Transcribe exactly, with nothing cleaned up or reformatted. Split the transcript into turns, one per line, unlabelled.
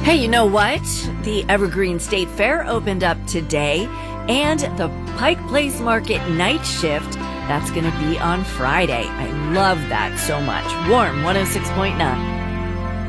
Hey, you know what? The Evergreen State Fair opened up today, and the Pike Place Market night shift, that's going to be on Friday. I love that so much. Warm one oh six point nine.